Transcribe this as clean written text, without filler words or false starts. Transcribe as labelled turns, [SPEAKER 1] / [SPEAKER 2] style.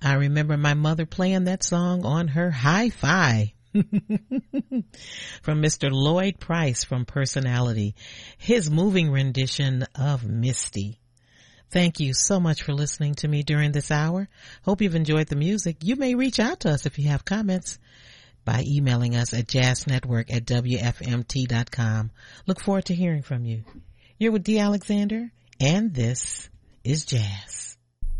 [SPEAKER 1] I remember my mother playing that song on her hi-fi. From Mr. Lloyd Price from Personality, his moving rendition of Misty. Thank you so much for listening to me during this hour. Hope you've enjoyed the music. You may reach out to us if you have comments by emailing us at jazznetwork@wfmt.com. Look forward to hearing from you. You're with D. Alexander, and this is Jazz.